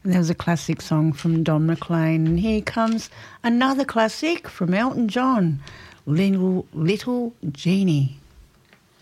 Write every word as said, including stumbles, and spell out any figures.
And there was a classic song from Don McLean. And here comes another classic from Elton John, Little, Little Genie.